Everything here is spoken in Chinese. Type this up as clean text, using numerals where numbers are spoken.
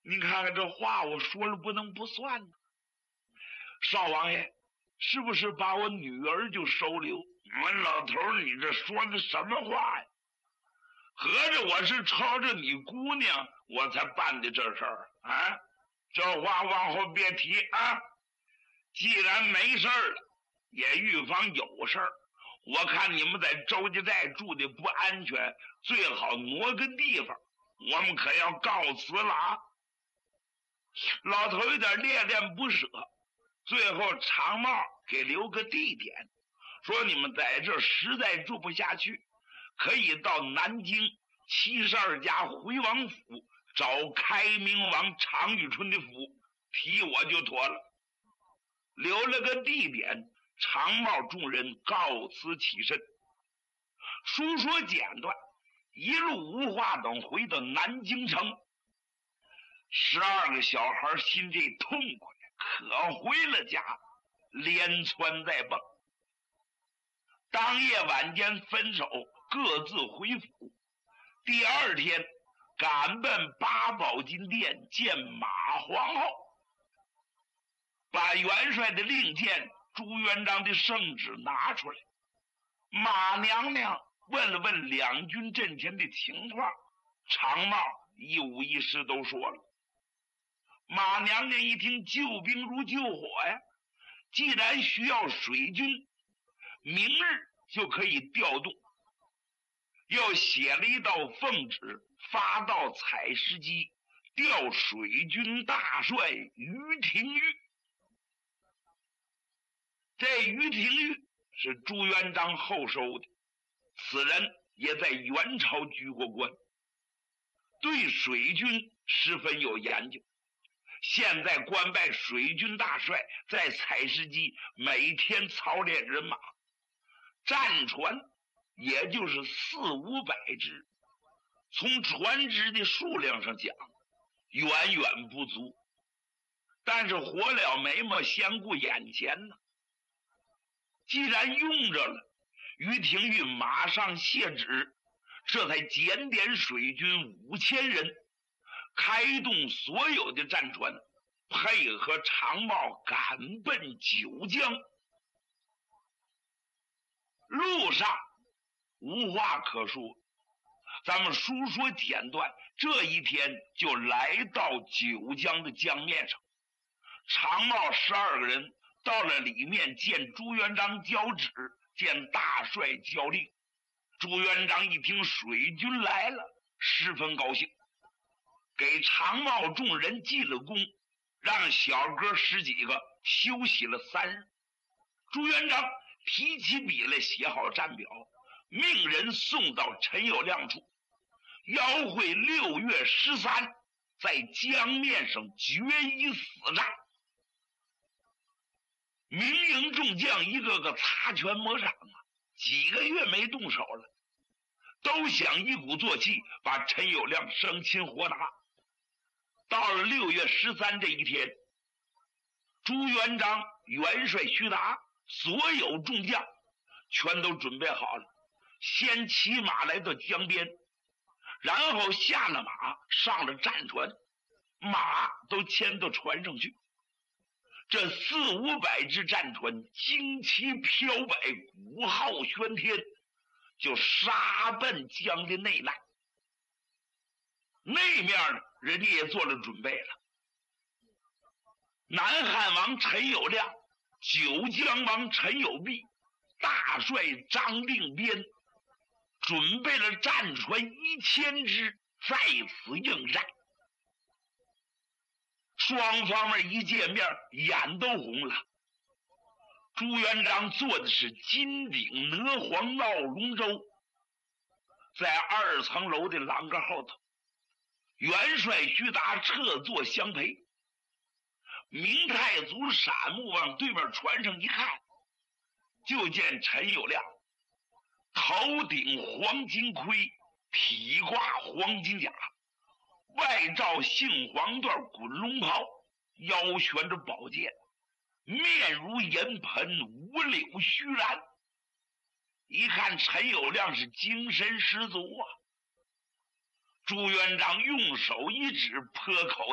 您看看这话我说了不能不算呢。少王爷，是不是把我女儿就收留？老头，你这说的什么话呀？合着我是朝着你姑娘我才办的这事儿啊？这话往后别提啊！既然没事儿了，也预防有事儿。我看你们在周家寨住的不安全，最好挪个地方。我们可要告辞了啊！老头有点恋恋不舍，最后长帽给留个地点，说你们在这实在住不下去，可以到南京72家回王府找开明王常遇春的府，提我就妥了。留了个地点，长帽众人告辞起身。书说简短，一路无话等回到南京城。12个小孩心这痛快，可回了家，连窜带蹦。当夜晚间分手，各自回府。第二天赶奔八宝金殿见马皇后，把元帅的令箭、朱元璋的圣旨拿出来。马娘娘问了问两军阵前的情况，长帽一五一十都说了。马娘娘一听，救兵如救火呀！既然需要水军，明日就可以调动。又写了一道奉旨，发到采石矶，调水军大帅于廷玉。这于廷玉是朱元璋后收的，此人也在元朝居过官，对水军十分有研究。现在官拜水军大帅，在采石矶每天操练人马，战船也就是400-500只，从船只的数量上讲远远不足，但是活了眉毛先顾眼前呢。既然用着了，于廷玉马上谢旨，这才检点水军5000人，开动所有的战船，配合长帽赶奔九江。路上无话可说，咱们书说简短，这一天就来到九江的江面上。长帽12个人到了里面，见朱元璋交旨，见大帅交令。朱元璋一听水军来了，十分高兴，给长帽众人记了功，让小哥10几个休息了3日。朱元璋提起笔来，写好战表，命人送到陈友谅处，邀会6月13在江面上决一死战。民营众将一个个擦拳抹掌啊，几个月没动手了，都想一鼓作气把陈友谅生擒活拿。到了6月13这一天，朱元璋、元帅徐达所有众将全都准备好了，先骑马来到江边，然后下了马，上了战船，马都牵到船上去。这400-500只战船旌旗飘摆，鼓号喧天，就杀奔江的内岸。那面呢，人家也做了准备了。南汉王陈友谅、九江王陈友弼、大帅张定边准备了战船1000只，在此应战。双方们一见面，眼都红了。朱元璋坐的是金顶鹅黄闹龙舟，在2层楼的栏杆后头，元帅徐达侧坐相陪。明太祖闪目往对面船上一看，就见陈友谅头顶黄金盔，披挂黄金甲，外罩杏黄缎滚龙袍，腰悬着宝剑，面如银盆，五柳须髯。一看陈友谅是精神十足啊！朱元璋用手一指，破口